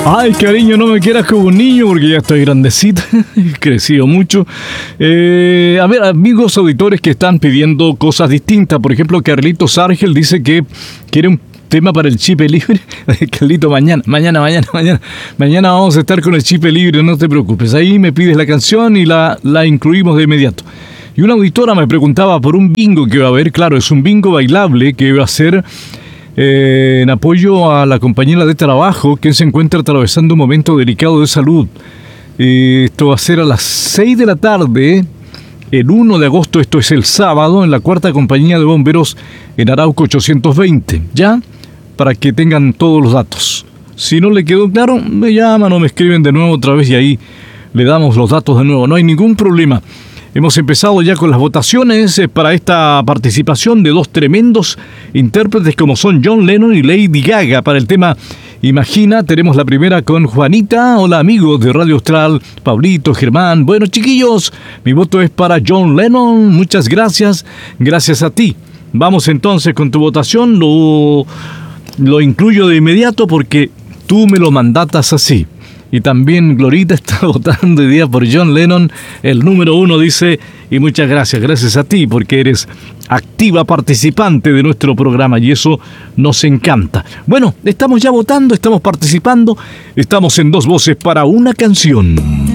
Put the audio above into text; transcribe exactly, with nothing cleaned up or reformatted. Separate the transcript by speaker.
Speaker 1: Ay, cariño, no me quieras como un niño porque ya estoy grandecita, he crecido mucho. Eh, a ver, amigos auditores que están pidiendo cosas distintas. Por ejemplo, Carlitos Argel dice que quiere un tema para el chip libre. Carlito, mañana, mañana, mañana, mañana. Mañana vamos a estar con el chip libre, no te preocupes. Ahí me pides la canción y la, la incluimos de inmediato. Y una auditora me preguntaba por un bingo que va a haber. Claro, es un bingo bailable que va a ser eh, en apoyo a la compañera de trabajo que se encuentra atravesando un momento delicado de salud. Eh, esto va a ser a las seis de la tarde, el uno de agosto, esto es el sábado, en la cuarta compañía de bomberos en Arauco ochocientos veinte. ¿Ya? Para que tengan todos los datos. Si no le quedó claro, me llaman o me escriben de nuevo otra vez y ahí le damos los datos de nuevo. No hay ningún problema. Hemos empezado ya con las votaciones para esta participación de dos tremendos intérpretes como son John Lennon y Lady Gaga para el tema Imagina. Tenemos la primera con Juanita. Hola amigos de Radio Austral, Pablito, Germán. Bueno, chiquillos, mi voto es para John Lennon. Muchas gracias. Gracias a ti. Vamos entonces con tu votación. Lo, lo incluyo de inmediato porque tú me lo mandatas así. Y también Glorita está votando hoy día por John Lennon, el número uno, dice, y muchas gracias, gracias a ti, porque eres activa participante de nuestro programa y eso nos encanta. Bueno, estamos ya votando, estamos participando, estamos en Dos Voces para una Canción.